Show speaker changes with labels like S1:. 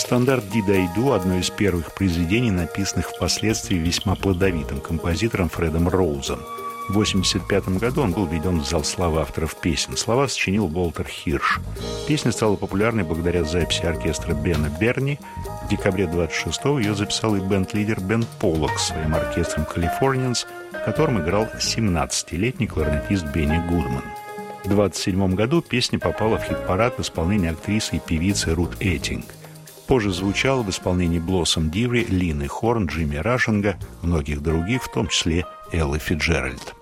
S1: Стандарт «Did I Do» — одно из первых произведений, написанных впоследствии весьма плодовитым композитором Фредом Роузом. В 1985 году он был введен в зал славы авторов песен. Слова сочинил Уолтер Хирш. Песня стала популярной благодаря записи оркестра Бена Берни. В декабре 26-го ее записал и бенд-лидер Бен Поллок своим оркестром «Калифорнианс», в котором играл 17-летний кларнетист Бенни Гудман. В 1927 году песня попала в хит-парад в исполнении актрисы и певицы Рут Эттинг. Позже звучала в исполнении Блоссом Диври, Лины Хорн, Джимми Рашинга, многих других, в том числе Эллы Фицджеральд.